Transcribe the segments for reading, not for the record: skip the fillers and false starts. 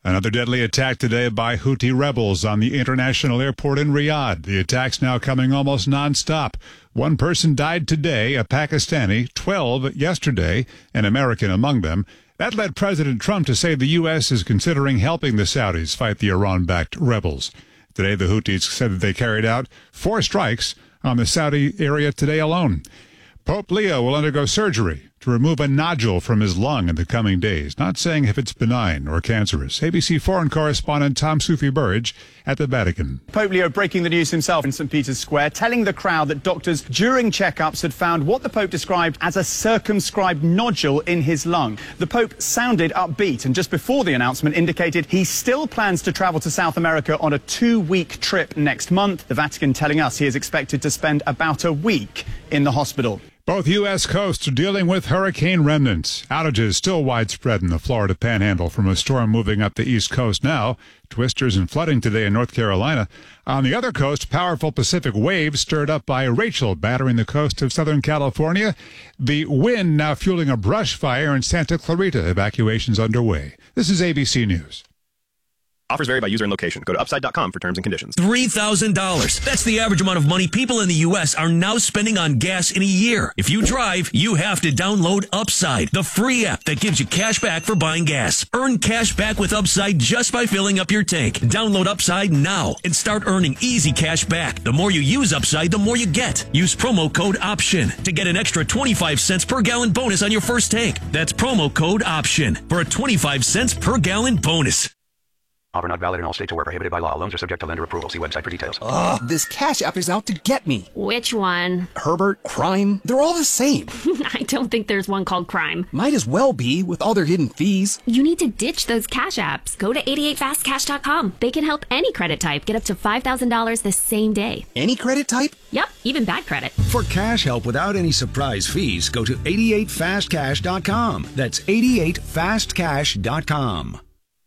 Another deadly attack today by Houthi rebels on the international airport in Riyadh. The attack's now coming almost nonstop. One person died today, a Pakistani, 12 yesterday, an American among them. That led President Trump to say the U.S. is considering helping the Saudis fight the Iran-backed rebels. Today, the Houthis said that they carried out 4 strikes on the Saudi area today alone. Pope Leo will undergo surgery to remove a nodule from his lung in the coming days, not saying if it's benign or cancerous. ABC foreign correspondent Tom Soufi-Burridge at the Vatican. Pope Leo breaking the news himself in St. Peter's Square, telling the crowd that doctors during checkups had found what the Pope described as a circumscribed nodule in his lung. The Pope sounded upbeat and just before the announcement indicated he still plans to travel to South America on a 2-week trip next month. The Vatican telling us he is expected to spend about a week in the hospital. Both U.S. coasts are dealing with hurricane remnants. Outages still widespread in the Florida Panhandle from a storm moving up the East Coast now. Twisters and flooding today in North Carolina. On the other coast, powerful Pacific waves stirred up by Rachel battering the coast of Southern California. The wind now fueling a brush fire in Santa Clarita. Evacuations underway. This is ABC News. Offers vary by user and location. Go to upside.com for terms and conditions. $3,000. That's the average amount of money people in the U.S. are now spending on gas in a year. If you drive, you have to download Upside, the free app that gives you cash back for buying gas. Earn cash back with Upside just by filling up your tank. Download Upside now and start earning easy cash back. The more you use Upside, the more you get. Use promo code OPTION to get an extra 25 cents per gallon bonus on your first tank. That's promo code OPTION for a 25 cents per gallon bonus. Offer not valid in all states or where prohibited by law. Loans are subject to lender approval. See website for details. Ugh, this Cash App is out to get me. Which one? Herbert, Crime, they're all the same. I don't think there's one called Crime. Might as well be with all their hidden fees. You need to ditch those Cash Apps. Go to 88fastcash.com. They can help any credit type get up to $5,000 the same day. Any credit type? Yep, even bad credit. For cash help without any surprise fees, go to 88fastcash.com. That's 88fastcash.com.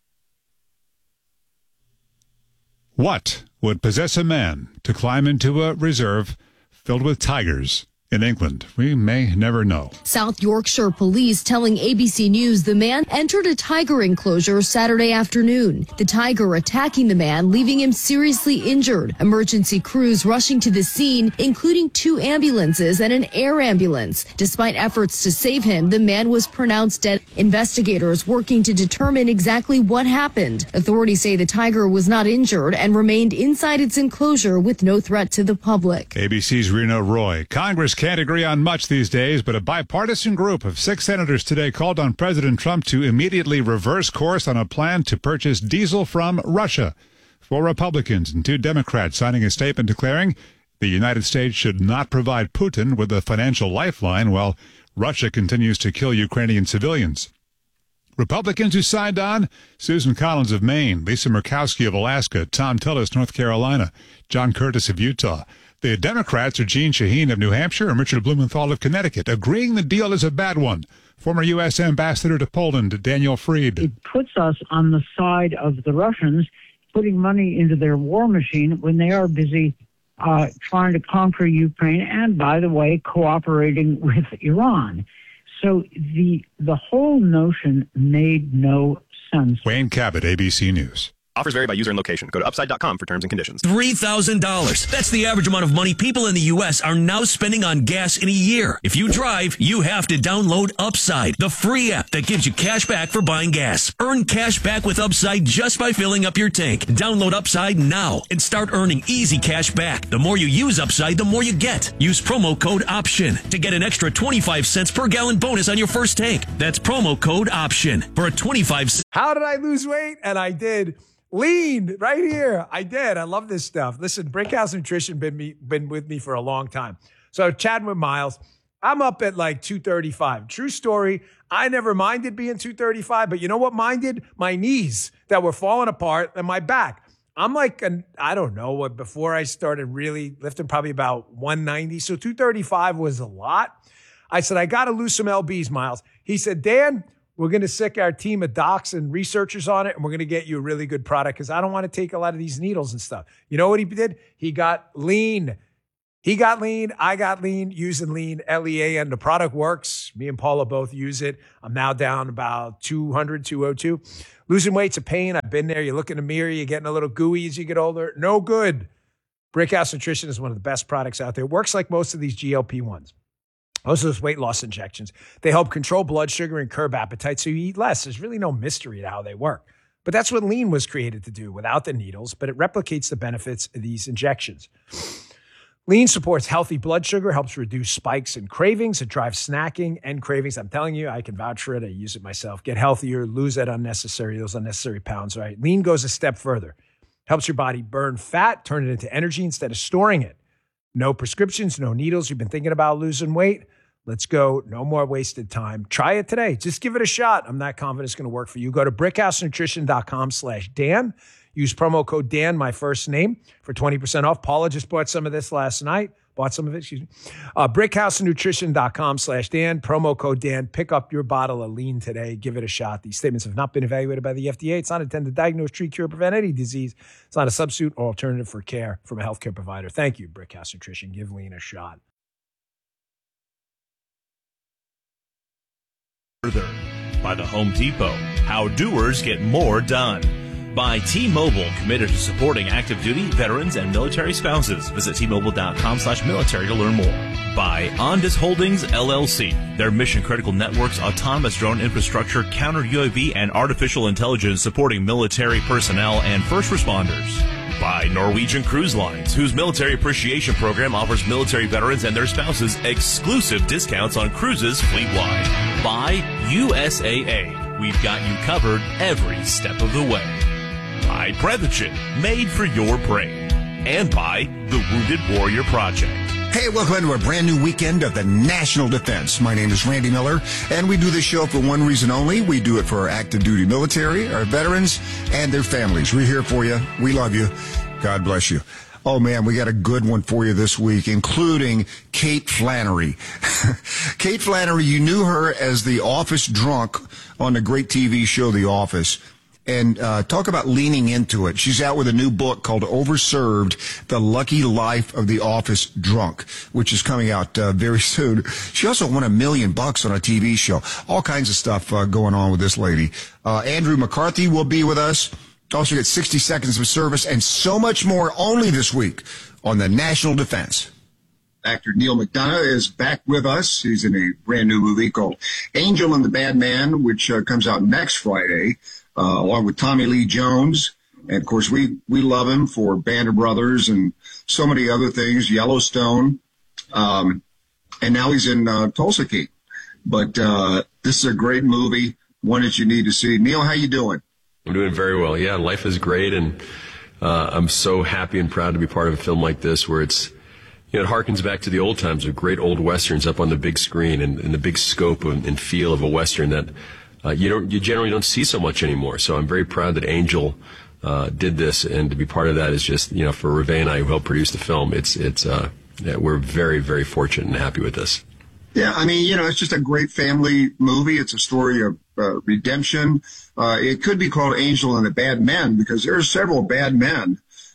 What would possess a man to climb into a reserve filled with tigers in England? We may never know. South Yorkshire police telling ABC News the man entered a tiger enclosure Saturday afternoon. The tiger attacking the man, leaving him seriously injured. Emergency crews rushing to the scene, including 2 ambulances and an air ambulance. Despite efforts to save him, the man was pronounced dead. Investigators working to determine exactly what happened. Authorities say the tiger was not injured and remained inside its enclosure with no threat to the public. ABC's Reno Roy. Congress can't agree on much these days, but a bipartisan group of 6 senators today called on President Trump to immediately reverse course on a plan to purchase diesel from Russia. 4 Republicans and 2 Democrats signing a statement declaring the United States should not provide Putin with a financial lifeline while Russia continues to kill Ukrainian civilians. Republicans who signed on: Susan Collins of Maine, Lisa Murkowski of Alaska, Tom Tillis, North Carolina, John Curtis of Utah. The Democrats are Jeanne Shaheen of New Hampshire and Richard Blumenthal of Connecticut, agreeing the deal is a bad one. Former U.S. Ambassador to Poland, Daniel Fried. It puts us on the side of the Russians, putting money into their war machine when they are busy trying to conquer Ukraine and, by the way, cooperating with Iran. So the whole notion made no sense. Wayne Cabot, ABC News. Offers vary by user and location. Go to upside.com for terms and conditions. $3,000. That's the average amount of money people in the U.S. are now spending on gas in a year. If you drive, you have to download Upside, the free app that gives you cash back for buying gas. Earn cash back with Upside just by filling up your tank. Download Upside now and start earning easy cash back. The more you use Upside, the more you get. Use promo code OPTION to get an extra 25 cents per gallon bonus on your first tank. That's promo code OPTION for a 25 cents. How did I lose weight? And I did. Lean right here. I did. I love this stuff. Listen, Brinkhouse Nutrition been with me for a long time. So chatting with Miles, I'm up at like 235. True story. I never minded being 235, but you know what minded? My knees that were falling apart and my back. I'm like, I don't know what, before I started really lifting, probably about 190. So 235 was a lot. I said, I got to lose some LBs, Miles. He said, Dan, we're going to sick our team of docs and researchers on it, and we're going to get you a really good product because I don't want to take a lot of these needles and stuff. You know what he did? He got lean. He got lean. I got lean using lean, Lean. The product works. Me and Paula both use it. I'm now down about 200, 202. Losing weight's a pain. I've been there. You look in the mirror, you're getting a little gooey as you get older. No good. Brickhouse Nutrition is one of the best products out there. It works like most of these GLP-1s. Most of those weight loss injections. They help control blood sugar and curb appetite so you eat less. There's really no mystery to how they work. But that's what Lean was created to do without the needles, but it replicates the benefits of these injections. Lean supports healthy blood sugar, helps reduce spikes and cravings. It drives snacking and cravings. I'm telling you, I can vouch for it. I use it myself. Get healthier, lose those unnecessary pounds, right? Lean goes a step further. Helps your body burn fat, turn it into energy instead of storing it. No prescriptions, no needles. You've been thinking about losing weight? Let's go. No more wasted time. Try it today. Just give it a shot. I'm not confident it's going to work for you. Go to brickhousenutrition.com/Dan. Use promo code Dan, my first name, for 20% off. Paula just bought some of this last night. Brickhousenutrition.com/Dan. Promo code Dan. Pick up your bottle of Lean today. Give it a shot. These statements have not been evaluated by the FDA. It's not intended to diagnose, treat, cure, or prevent any disease. It's not a substitute or alternative for care from a healthcare provider. Thank you, Brickhouse Nutrition. Give Lean a shot. Further by the Home Depot. How doers get more done. By T-Mobile, committed to supporting active duty, veterans, and military spouses. Visit T-Mobile.com/military to learn more. By Ondas Holdings, LLC. Their mission-critical networks, autonomous drone infrastructure, counter-UAV, and artificial intelligence supporting military personnel and first responders. By Norwegian Cruise Lines, whose military appreciation program offers military veterans and their spouses exclusive discounts on cruises fleet-wide. By USAA. We've got you covered every step of the way. By Prevagen, made for your brain. And by the Wounded Warrior Project. Hey, welcome into a brand new weekend of the National Defense. My name is Randy Miller, and we do this show for one reason only. We do it for our active duty military, our veterans, and their families. We're here for you. We love you. God bless you. Oh, man, we got a good one for you this week, including Kate Flannery. Kate Flannery, you knew her as the office drunk on the great TV show The Office. And talk about leaning into it. She's out with a new book called Overserved, The Lucky Life of the Office Drunk, which is coming out very soon. She also won $1 million on a TV show. All kinds of stuff going on with this lady. Andrew McCarthy will be with us. Also get 60 Seconds of Service and so much more only this week on the National Defense. Actor Neil McDonough is back with us. He's in a brand new movie called Angel and the Bad Man, which comes out next Friday. Along with Tommy Lee Jones. And, of course, we love him for Band of Brothers and so many other things, Yellowstone. And now he's in Tulsa King. But this is a great movie, one that you need to see. Neil, how you doing? I'm doing very well. Yeah, life is great. And I'm so happy and proud to be part of a film like this where it's, it harkens back to the old times of great old Westerns up on the big screen and the big scope and feel of a Western that you generally don't see so much anymore. So I'm very proud that Angel did this, and to be part of that is just, for Reve and I who helped produce the film, we're very, very fortunate and happy with this. Yeah, I mean, it's just a great family movie. It's a story of redemption. It could be called Angel and the Bad Men because there are several bad men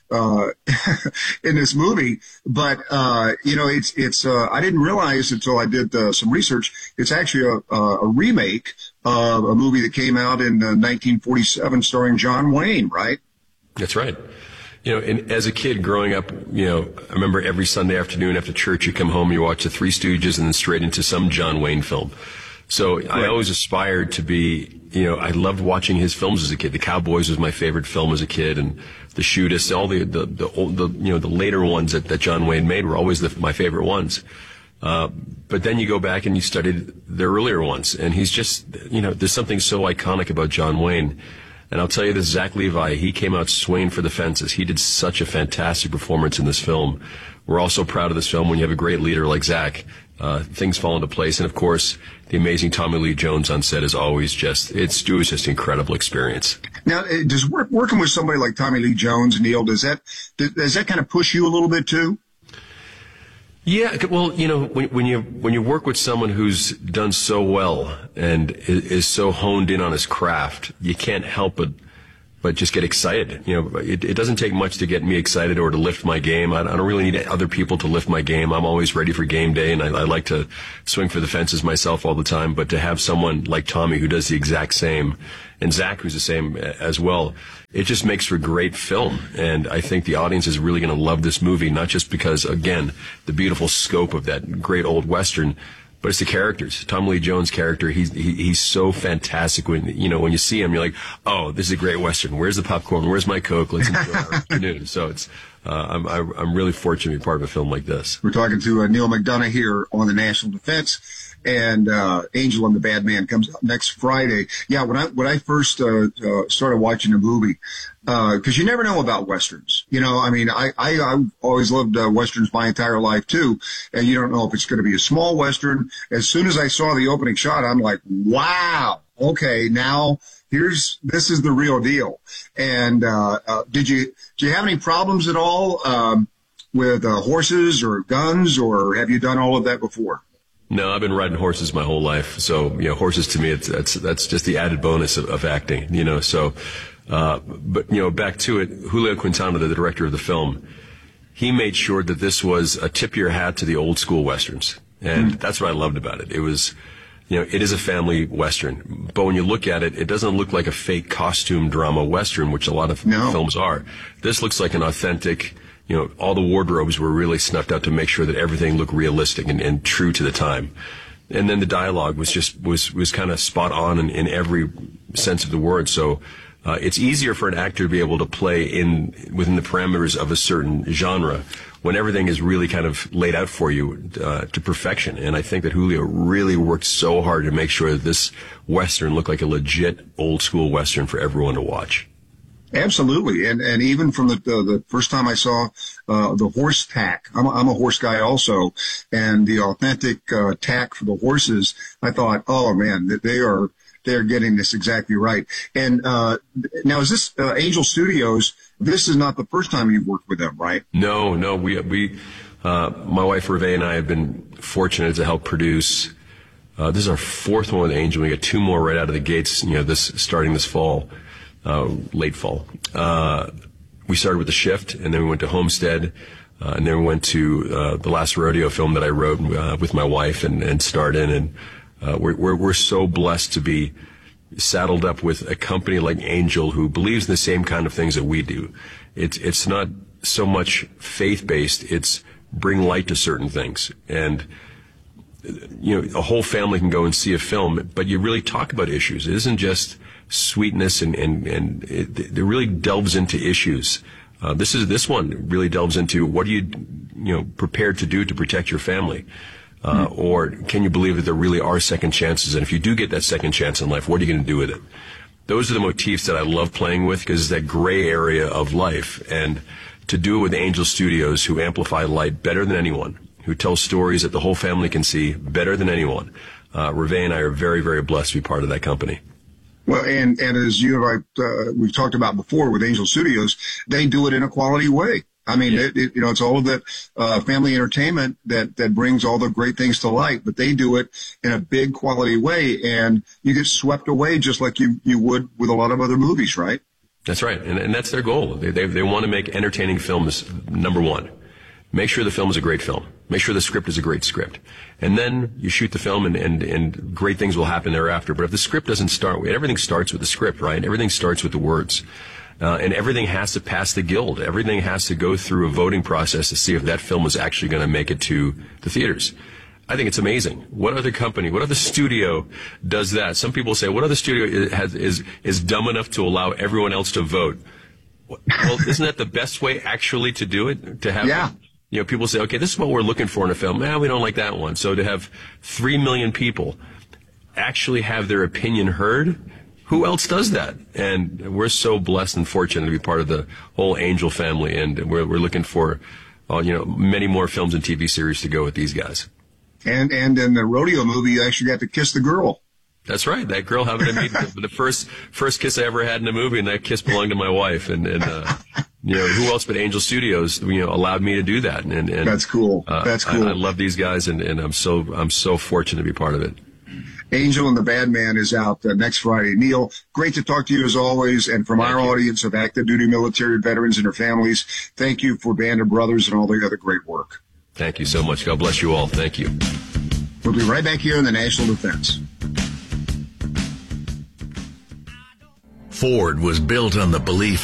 in this movie, but it's I didn't realize until I did some research. It's actually a remake of a movie that came out in 1947 starring John Wayne, right? That's right. And as a kid growing up, I remember every Sunday afternoon after church, you come home, you watch the Three Stooges and then straight into some John Wayne film. So right. I always aspired to be, I loved watching his films as a kid. The Cowboys was my favorite film as a kid, and The Shootist, all the later ones that John Wayne made were always my favorite ones. But then you go back and you studied the earlier ones, and he's just, there's something so iconic about John Wayne. And I'll tell you this, Zach Levi, he came out swinging for the fences. He did such a fantastic performance in this film. We're also proud of this film when you have a great leader like Zach. Things fall into place. And, of course, the amazing Tommy Lee Jones on set is always it was just an incredible experience. Now, does working with somebody like Tommy Lee Jones, Neil, does that kind of push you a little bit too? Yeah, well, when you work with someone who's done so well and is so honed in on his craft, you can't help but just get excited. It doesn't take much to get me excited or to lift my game. I don't really need other people to lift my game. I'm always ready for game day, and I like to swing for the fences myself all the time. But to have someone like Tommy who does the exact same, and Zach who's the same as well, it just makes for great film. And I think the audience is really going to love this movie, not just because, again, the beautiful scope of that great old Western, but it's the characters. Tommy Lee Jones' character, he's so fantastic. When you see him, you're like, oh, this is a great Western. Where's the popcorn? Where's my Coke? Let's enjoy our afternoon. So it's, I'm really fortunate to be part of a film like this. We're talking to Neal McDonough here on the National Defense, and Angel and the Bad Man comes out next Friday. Yeah, when I first started watching the movie, because you never know about Westerns. I always loved Westerns my entire life too, and you don't know if it's going to be a small Western. As soon as I saw the opening shot, I'm like, wow, okay, now this is the real deal. And did you have any problems at all with horses or guns, or have you done all of that before? No, I've been riding horses my whole life. So, horses to me, that's just the added bonus of acting, so, but, back to it, Julio Quintana, the director of the film, he made sure that this was a tip your hat to the old school Westerns. And that's what I loved about it. It was, it is a family Western, but when you look at it, it doesn't look like a fake costume drama Western, which a lot of films are. This looks like an authentic, all the wardrobes were really snuffed out to make sure that everything looked realistic and true to the time. And then the dialogue was kind of spot on in every sense of the word. So, it's easier for an actor to be able to play within the parameters of a certain genre when everything is really kind of laid out for you, to perfection. And I think that Julio really worked so hard to make sure that this Western looked like a legit old school Western for everyone to watch. Absolutely, and even from the first time I saw the horse tack, I'm a horse guy also, and the authentic tack for the horses, I thought, oh man, they're getting this exactly right. And now, is this Angel Studios? This is not the first time you've worked with them, right? No, we my wife Reve and I have been fortunate to help produce. This is our fourth one with Angel. We got two more right out of the gates. Starting this fall. Late fall. We started with The Shift, and then we went to Homestead, and then we went to the last rodeo film that I wrote with my wife and starred in. And we're so blessed to be saddled up with a company like Angel who believes in the same kind of things that we do. It's not so much faith-based, it's bring light to certain things. And a whole family can go and see a film, but you really talk about issues. It isn't just sweetness, and it really delves into issues. This one really delves into what are you prepared to do to protect your family, or can you believe that there really are second chances? And if you do get that second chance in life, what are you going to do with it? Those are the motifs that I love playing with, because it's that gray area of life. And to do it with Angel Studios, who amplify light better than anyone, who tell stories that the whole family can see better than anyone. Reve and I are very, very blessed to be part of that company. Well, and as you and I, we've talked about before with Angel Studios, they do it in a quality way. I mean, it's all of that family entertainment that brings all the great things to light, but they do it in a big quality way, and you get swept away just like you would with a lot of other movies, right? That's right, and that's their goal. They want to make entertaining films number one. Make sure the film is a great film. Make sure the script is a great script. And then you shoot the film and great things will happen thereafter. But if the script doesn't start, everything starts with the script, right? Everything starts with the words. And everything has to pass the guild. Everything has to go through a voting process to see if that film is actually going to make it to the theaters. I think it's amazing. What other company, what other studio does that? Some people say, what other studio is dumb enough to allow everyone else to vote? Well, isn't that the best way actually to do it? To have people say, okay, this is what we're looking for in a film. We don't like that one. So to have 3 million people actually have their opinion heard, who else does that? And we're so blessed and fortunate to be part of the whole Angel family. And we're looking for, many more films and TV series to go with these guys. And in the rodeo movie, you actually got to kiss the girl. That's right. That girl happened to me the first kiss I ever had in a movie, and that kiss belonged to my wife. And who else but Angel Studios, allowed me to do that. And that's cool. That's cool. I love these guys, and I'm so fortunate to be part of it. Angel and the Bad Man is out next Friday. Neil, great to talk to you as always. And from our audience of active duty military veterans and their families, thank you for Band of Brothers and all the other great work. Thank you so much. God bless you all. Thank you. We'll be right back here in the National Defense. Ford was built on the belief